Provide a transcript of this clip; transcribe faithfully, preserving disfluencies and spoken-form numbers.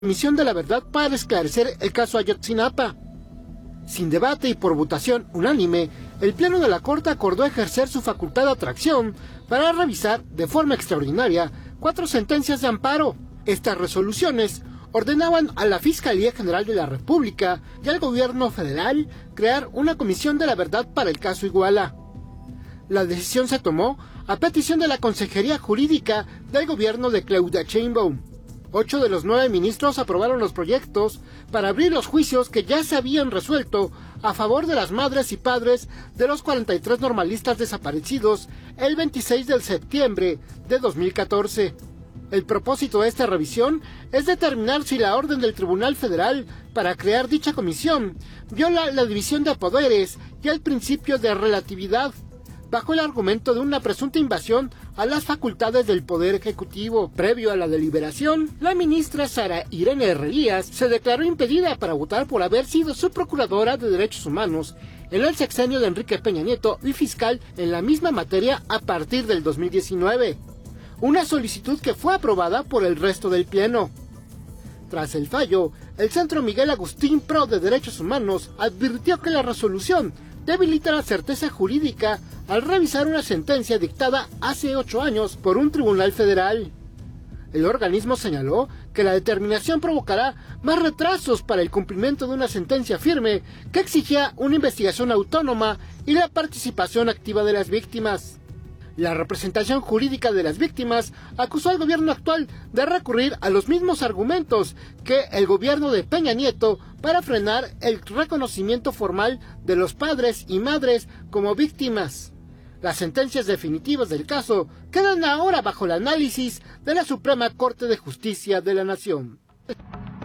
Comisión de la Verdad para esclarecer el caso Ayotzinapa. Sin debate y por votación unánime, el Pleno de la Corte acordó ejercer su facultad de atracción para revisar de forma extraordinaria cuatro sentencias de amparo. Estas resoluciones ordenaban a la Fiscalía General de la República y al Gobierno Federal crear una Comisión de la Verdad para el caso Iguala. La decisión se tomó a petición de la Consejería Jurídica del Gobierno de Claudia Sheinbaum. Ocho de los nueve ministros aprobaron los proyectos para abrir los juicios que ya se habían resuelto a favor de las madres y padres de los cuarenta y tres normalistas desaparecidos el veintiséis de septiembre de dos mil catorce. El propósito de esta revisión es determinar si la orden del Tribunal Federal para crear dicha comisión viola la división de poderes y el principio de relatividad, bajo el argumento de una presunta invasión a las facultades del Poder Ejecutivo. Previo a la deliberación, la ministra Sara Irene Herrerías se declaró impedida para votar por haber sido subprocuradora de Derechos Humanos en el sexenio de Enrique Peña Nieto y fiscal en la misma materia a partir del dos mil diecinueve. Una solicitud que fue aprobada por el resto del Pleno. Tras el fallo, el Centro Miguel Agustín Pro de Derechos Humanos advirtió que la resolución debilita la certeza jurídica al revisar una sentencia dictada hace ocho años por un tribunal federal. El organismo señaló que la determinación provocará más retrasos para el cumplimiento de una sentencia firme que exigía una investigación autónoma y la participación activa de las víctimas. La representación jurídica de las víctimas acusó al gobierno actual de recurrir a los mismos argumentos que el gobierno de Peña Nieto para frenar el reconocimiento formal de los padres y madres como víctimas. Las sentencias definitivas del caso quedan ahora bajo el análisis de la Suprema Corte de Justicia de la Nación.